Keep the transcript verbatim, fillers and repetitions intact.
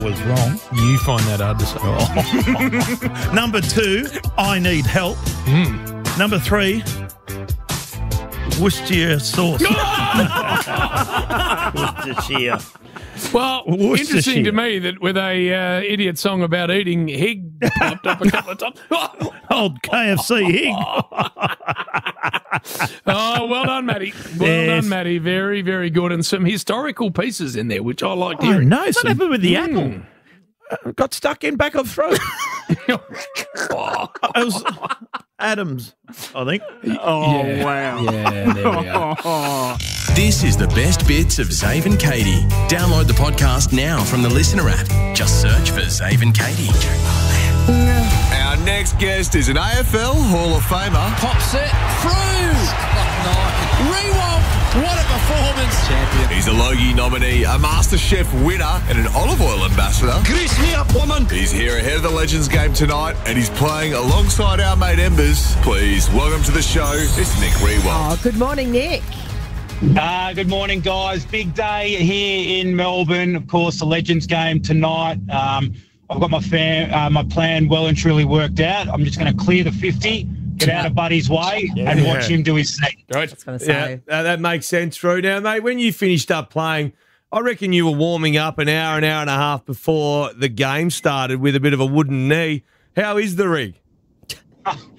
was wrong. You find that hard to say. Oh. Number two, I need help. Mm. Number three, Worcestershire sauce. Worcestershire. Well, Worcestershire. interesting to me that with a uh, idiot song about eating hig popped up a couple of times. Old K F C hig. Oh, well done, Matty. Well Yes. done, Matty. Very, very good. And some historical pieces in there, which I liked Oh, hearing. no. What happened with the Mm. apple? Uh, got stuck in back of throat. It was Adams, I think. Oh, Yeah. wow. Yeah, there we are. This is the best bits of Zave and Katie. Download the podcast now from the Listener app. Just search for Zave and Katie. Our next guest is an A F L Hall of Famer. Pops it through. Rewalt. What a performance. Champion. He's a Logie nominee, a MasterChef winner, and an olive oil ambassador. Grease me up, woman. He's here ahead of the Legends game tonight, and he's playing alongside our mate Embers. Please welcome to the show, it's Nick Rewalt. Oh, good morning, Nick. Uh, good morning, guys. Big day here in Melbourne. Of course, the Legends game tonight. Um, I've got my fan, uh, my plan well and truly worked out. I'm just going to clear the fifty, get out of Buddy's way, and watch him do his thing. I was going to say. Yeah, uh, that makes sense, Drew. Now, mate, when you finished up playing, I reckon you were warming up an hour, an hour and a half before the game started with a bit of a wooden knee. How is the rig?